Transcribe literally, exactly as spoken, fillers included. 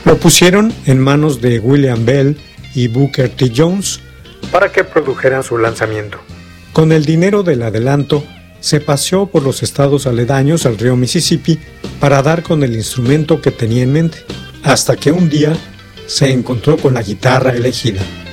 Lo pusieron en manos de William Bell y Booker T. Jones para que produjeran su lanzamiento. Con el dinero del adelanto, se paseó por los estados aledaños al río Mississippi para dar con el instrumento que tenía en mente, hasta que un día se encontró con la guitarra elegida.